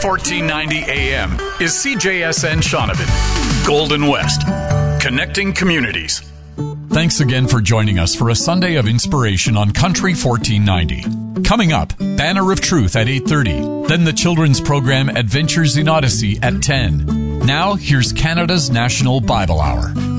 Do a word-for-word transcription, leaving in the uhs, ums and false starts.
fourteen ninety A M is C J S N Shaunavon, Golden West, connecting communities. Thanks again for joining us for a Sunday of inspiration on Country fourteen ninety. Coming up, Banner of Truth at eight thirty. Then the children's program Adventures in Odyssey at ten. Now, here's Canada's National Bible Hour.